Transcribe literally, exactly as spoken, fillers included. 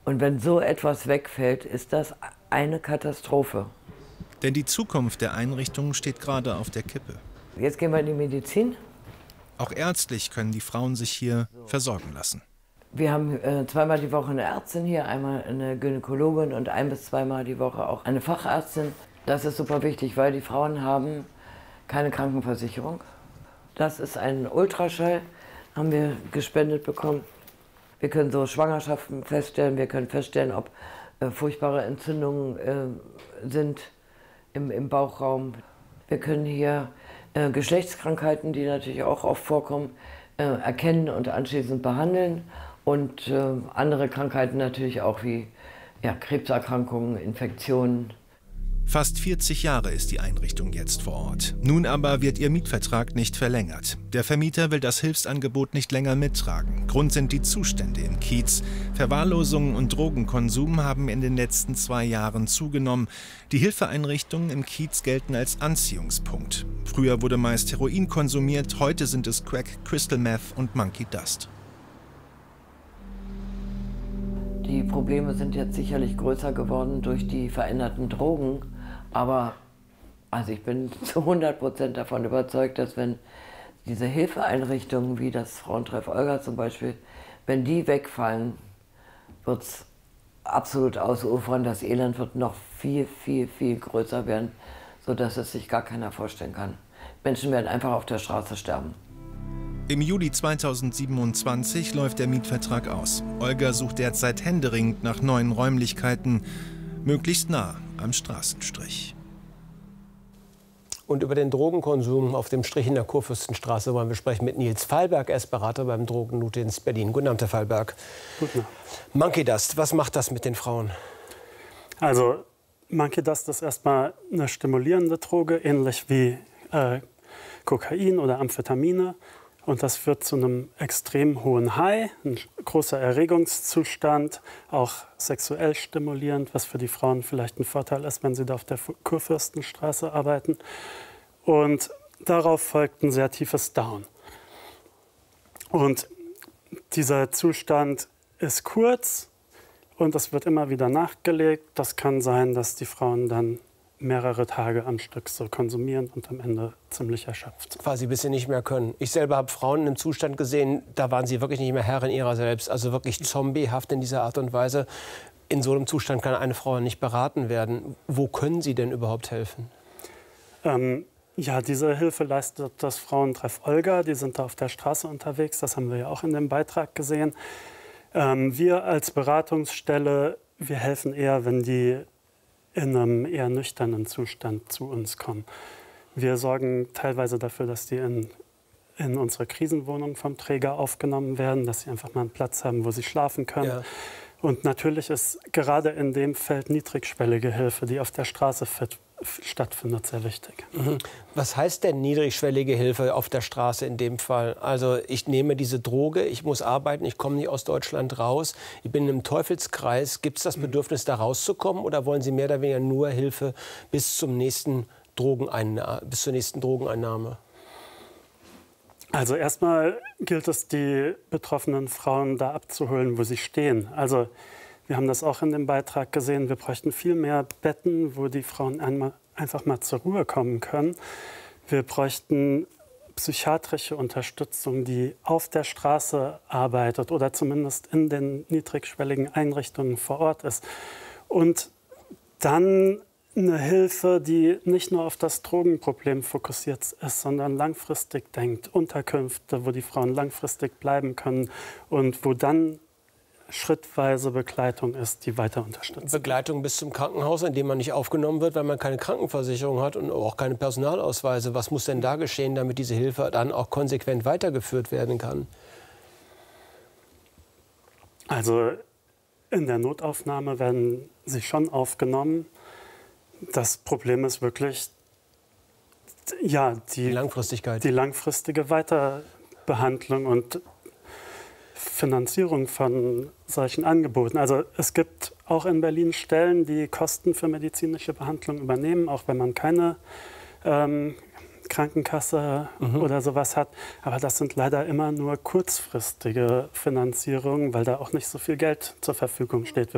Und wenn so etwas wegfällt, ist das eine Katastrophe. Denn die Zukunft der Einrichtung steht gerade auf der Kippe. Jetzt gehen wir in die Medizin. Auch ärztlich können die Frauen sich hier versorgen lassen. Wir haben äh, zweimal die Woche eine Ärztin hier, einmal eine Gynäkologin und ein- bis zweimal die Woche auch eine Fachärztin. Das ist super wichtig, weil die Frauen haben keine Krankenversicherung. Das ist ein Ultraschall, haben wir gespendet bekommen. Wir können so Schwangerschaften feststellen, wir können feststellen, ob äh, furchtbare Entzündungen äh, sind im, im Bauchraum. Wir können hier äh, Geschlechtskrankheiten, die natürlich auch oft vorkommen, äh, erkennen und anschließend behandeln. Und äh, andere Krankheiten natürlich auch wie ja, Krebserkrankungen, Infektionen. Fast vierzig Jahre ist die Einrichtung jetzt vor Ort. Nun aber wird ihr Mietvertrag nicht verlängert. Der Vermieter will das Hilfsangebot nicht länger mittragen. Grund sind die Zustände im Kiez. Verwahrlosung und Drogenkonsum haben in den letzten zwei Jahren zugenommen. Die Hilfeeinrichtungen im Kiez gelten als Anziehungspunkt. Früher wurde meist Heroin konsumiert, heute sind es Crack, Crystal Meth und Monkey Dust. Die Probleme sind jetzt sicherlich größer geworden durch die veränderten Drogen. Aber also ich bin zu hundert Prozent davon überzeugt, dass wenn diese Hilfeeinrichtungen wie das Frauentreff Olga zum Beispiel, wenn die wegfallen, wird es absolut ausufern. Das Elend wird noch viel, viel, viel größer werden, sodass es sich gar keiner vorstellen kann. Menschen werden einfach auf der Straße sterben. Im Juli zweitausendsiebenundzwanzig läuft der Mietvertrag aus. Olga sucht derzeit händeringend nach neuen Räumlichkeiten, möglichst nah am Straßenstrich. Und über den Drogenkonsum auf dem Strich in der Kurfürstenstraße wollen wir sprechen mit Nils Fallberg. Er ist Berater beim Drogennotendienst Berlin. Guten Abend, Herr Fallberg. Guten Abend. Monkey Dust, was macht das mit den Frauen? Also Monkey Dust ist erstmal eine stimulierende Droge, ähnlich wie äh, Kokain oder Amphetamine. Und das führt zu einem extrem hohen High, ein großer Erregungszustand, auch sexuell stimulierend, was für die Frauen vielleicht ein Vorteil ist, wenn sie da auf der Kurfürstenstraße arbeiten. Und darauf folgt ein sehr tiefes Down. Und dieser Zustand ist kurz und es wird immer wieder nachgelegt. Das kann sein, dass die Frauen dann mehrere Tage am Stück so konsumieren und am Ende ziemlich erschöpft. Quasi bis sie nicht mehr können. Ich selber habe Frauen im Zustand gesehen, da waren sie wirklich nicht mehr Herrin ihrer selbst. Also wirklich zombiehaft in dieser Art und Weise. In so einem Zustand kann eine Frau nicht beraten werden. Wo können Sie denn überhaupt helfen? Ähm, ja, diese Hilfe leistet das Frauentreff Olga. Die sind da auf der Straße unterwegs. Das haben wir ja auch in dem Beitrag gesehen. Ähm, wir als Beratungsstelle, wir helfen eher, wenn die in einem eher nüchternen Zustand zu uns kommen. Wir sorgen teilweise dafür, dass die in, in unsere Krisenwohnung vom Träger aufgenommen werden, dass sie einfach mal einen Platz haben, wo sie schlafen können. Ja. Und natürlich ist gerade in dem Feld niedrigschwellige Hilfe, die auf der Straße stattfindet, sehr wichtig. Mhm. Was heißt denn niedrigschwellige Hilfe auf der Straße in dem Fall? Also ich nehme diese Droge, ich muss arbeiten, ich komme nicht aus Deutschland raus, ich bin im Teufelskreis. Gibt es das Bedürfnis, da rauszukommen, oder wollen Sie mehr oder weniger nur Hilfe bis zum nächsten Drogeneinnahme, bis zur nächsten Drogeneinnahme? Also erstmal gilt es, die betroffenen Frauen da abzuholen, wo sie stehen. Also wir haben das auch in dem Beitrag gesehen, wir bräuchten viel mehr Betten, wo die Frauen einmal, einfach mal zur Ruhe kommen können. Wir bräuchten psychiatrische Unterstützung, die auf der Straße arbeitet oder zumindest in den niedrigschwelligen Einrichtungen vor Ort ist. Und dann eine Hilfe, die nicht nur auf das Drogenproblem fokussiert ist, sondern langfristig denkt. Unterkünfte, wo die Frauen langfristig bleiben können und wo dann schrittweise Begleitung ist, die weiter unterstützt. Begleitung bis zum Krankenhaus, in dem man nicht aufgenommen wird, weil man keine Krankenversicherung hat und auch keine Personalausweise. Was muss denn da geschehen, damit diese Hilfe dann auch konsequent weitergeführt werden kann? Also in der Notaufnahme werden sie schon aufgenommen. Das Problem ist wirklich ja, die, die Langfristigkeit. Die langfristige Weiterbehandlung und Finanzierung von solchen Angeboten. Also es gibt auch in Berlin Stellen, die Kosten für medizinische Behandlung übernehmen, auch wenn man keine ähm, Krankenkasse mhm. oder sowas hat. Aber das sind leider immer nur kurzfristige Finanzierungen, weil da auch nicht so viel Geld zur Verfügung steht.